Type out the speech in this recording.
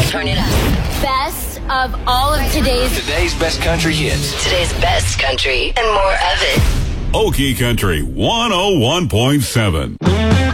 Turn it up. Best of all of today's best country hits. Today's best country and more of it. Okie Country 101.7.